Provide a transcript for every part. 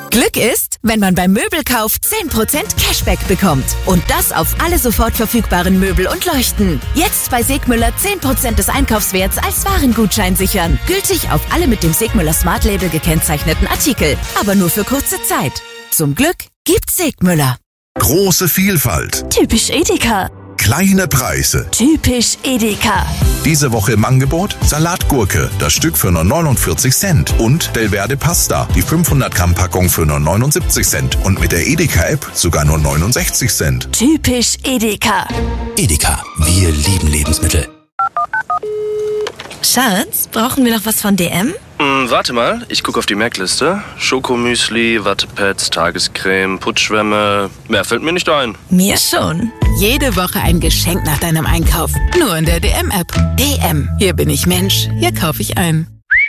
Glück ist, wenn man beim Möbelkauf 10% Cashback bekommt. Und das auf alle sofort verfügbaren Möbel und Leuchten. Jetzt bei Segmüller 10% des Einkaufswerts als Warengutschein sichern. Gültig auf alle mit dem Segmüller Smart Label gekennzeichneten Artikel. Aber nur für kurze Zeit. Zum Glück gibt's Segmüller. Große Vielfalt. Typisch Edeka. Kleine Preise. Typisch Edeka. Diese Woche im Angebot Salatgurke, das Stück für nur 49 Cent. Und Delverde Pasta, die 500 Gramm Packung für nur 79 Cent. Und mit der Edeka-App sogar nur 69 Cent. Typisch Edeka. Edeka, wir lieben Lebensmittel. Schatz, brauchen wir noch was von DM? Warte mal, ich gucke auf die Merkliste. Schokomüsli, Wattepads, Tagescreme, Putzschwämme. Mehr fällt mir nicht ein. Mir schon. Jede Woche ein Geschenk nach deinem Einkauf. Nur in der DM-App. DM. Hier bin ich Mensch. Hier kaufe ich ein.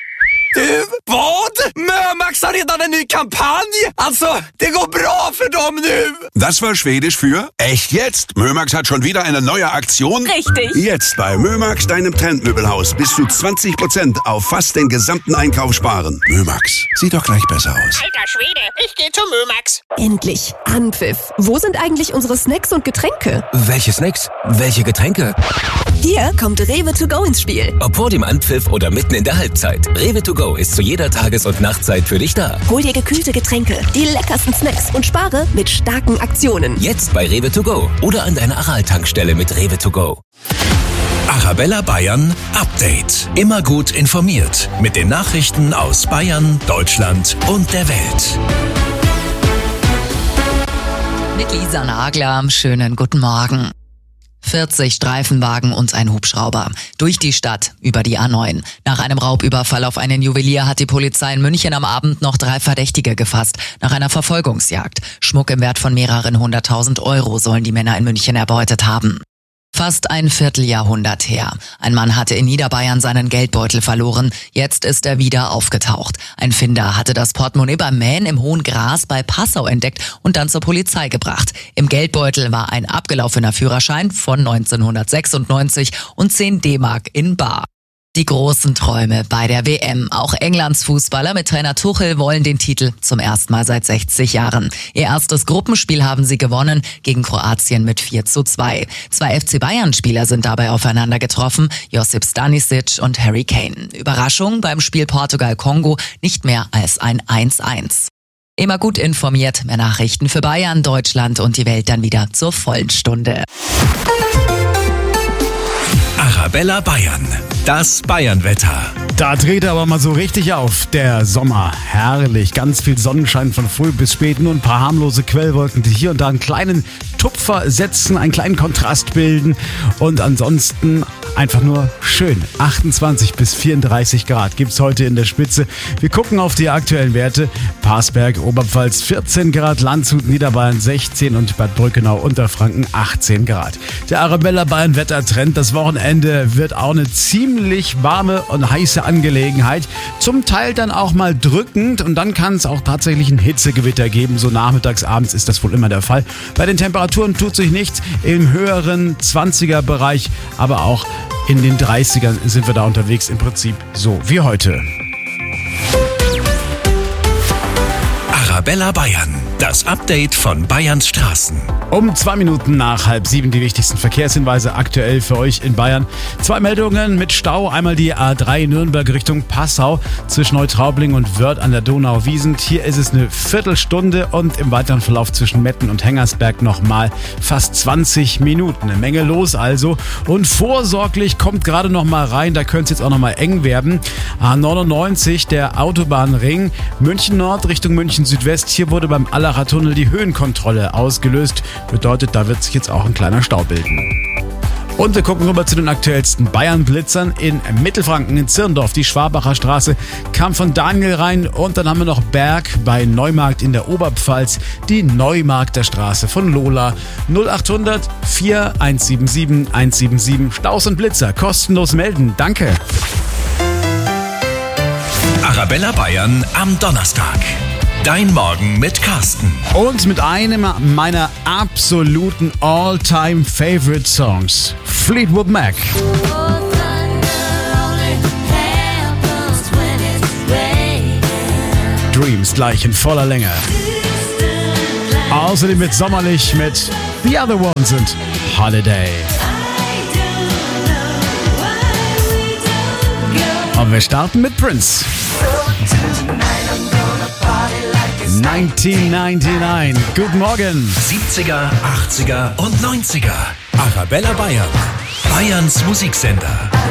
Vad? Mömax har redan en ny kampanj! Alltså, det går bra för dem nu! Das war Schwedisch für echt jetzt. Mömax hat schon wieder eine neue Aktion. Richtig. Jetzt bei Mömax, deinem Trendmöbelhaus, bis zu 20% auf fast den gesamten Einkauf sparen. Mömax, sieht doch gleich besser aus. Alter Schwede, ich gehe zu Mömax. Endlich. Anpfiff. Wo sind eigentlich unsere Snacks und Getränke? Welche Snacks? Welche Getränke? Hier kommt Rewe to go ins Spiel. Ob vor dem Anpfiff oder mitten in der Halbzeit. Rewe to go ist zu jeder Tages- und Nachtzeit für dich da. Hol dir gekühlte Getränke, die leckersten Snacks und spare mit starken Aktionen. Jetzt bei Rewe to go oder an deiner Aral-Tankstelle mit Rewe to go. Arabella Bayern Update. Immer gut informiert mit den Nachrichten aus Bayern, Deutschland und der Welt. Mit Lisa Nagler, schönen guten Morgen. 40 Streifenwagen und ein Hubschrauber. Durch die Stadt, über die A9. Nach einem Raubüberfall auf einen Juwelier hat die Polizei in München am Abend noch 3 Verdächtige gefasst. Nach einer Verfolgungsjagd. Schmuck im Wert von mehreren 100.000 Euro sollen die Männer in München erbeutet haben. Fast ein Vierteljahrhundert her. Ein Mann hatte in Niederbayern seinen Geldbeutel verloren. Jetzt ist er wieder aufgetaucht. Ein Finder hatte das Portemonnaie beim Mähen im hohen Gras bei Passau entdeckt und dann zur Polizei gebracht. Im Geldbeutel war ein abgelaufener Führerschein von 1996 und 10 D-Mark in bar. Die großen Träume bei der WM. Auch Englands Fußballer mit Trainer Tuchel wollen den Titel zum ersten Mal seit 60 Jahren. Ihr erstes Gruppenspiel haben sie gewonnen gegen Kroatien mit 4:2. 2 FC Bayern-Spieler sind dabei aufeinander getroffen, Josip Stanisic und Harry Kane. Überraschung beim Spiel Portugal-Kongo nicht mehr als ein 1:1. Immer gut informiert, mehr Nachrichten für Bayern, Deutschland und die Welt dann wieder zur vollen Stunde. Arabella Bayern, das Bayernwetter. Da dreht er aber mal so richtig auf. Der Sommer, herrlich. Ganz viel Sonnenschein von früh bis spät. Nur ein paar harmlose Quellwolken, die hier und da einen kleinen Tupfer setzen, einen kleinen Kontrast bilden. Und ansonsten einfach nur schön. 28 bis 34 Grad gibt's heute in der Spitze. Wir gucken auf die aktuellen Werte. Parsberg, Oberpfalz 14 Grad, Landshut, Niederbayern 16 und Bad Brückenau, Unterfranken 18 Grad. Der Arabella Bayern Wettertrend. Das Wochenende wird auch eine ziemlich warme und heiße Angelegenheit. Zum Teil dann auch mal drückend und dann kann es auch tatsächlich ein Hitzegewitter geben. So nachmittags, abends ist das wohl immer der Fall. Bei den Temperaturen tut sich nichts. Im höheren 20er Bereich, aber auch in den 30ern sind wir da unterwegs. Im Prinzip so wie heute. Arabella Bayern, das Update von Bayerns Straßen. Um 2 Minuten nach 6:30 die wichtigsten Verkehrshinweise aktuell für euch in Bayern. 2 Meldungen mit Stau. Einmal die A3 Nürnberg Richtung Passau zwischen Neutraubling und Wörth an der Donau-Wiesent. Hier ist es eine Viertelstunde und im weiteren Verlauf zwischen Metten und Hengersberg nochmal fast 20 Minuten. Eine Menge los also. Und vorsorglich kommt gerade nochmal rein, da könnte es jetzt auch nochmal eng werden. A99, der Autobahnring, München Nord Richtung München Südwest. Hier wurde beim Allacher Tunnel die Höhenkontrolle ausgelöst. Bedeutet, da wird sich jetzt auch ein kleiner Stau bilden. Und wir gucken rüber zu den aktuellsten Bayern-Blitzern in Mittelfranken, in Zirndorf. Die Schwabacher Straße kam von Daniel rein und dann haben wir noch Berg bei Neumarkt in der Oberpfalz. Die Neumarkter Straße von Lola 0800 4177 177. Staus und Blitzer kostenlos melden. Danke. Arabella Bayern am Donnerstag. Dein Morgen mit Carsten. Und mit einem meiner absoluten All-Time-Favorite-Songs. Fleetwood Mac. Dreams gleich in voller Länge. Außerdem wird sommerlich mit The Other Ones und Holiday. Und wir starten mit Prince. 1999. Guten Morgen. 70er, 80er und 90er. Arabella Bayern. Bayerns Musiksender.